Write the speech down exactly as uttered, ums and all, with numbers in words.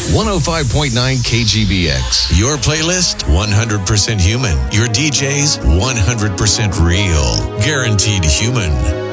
one oh five point nine K G B X. Your playlist, one hundred percent human. Your D Js, one hundred percent real. Guaranteed human.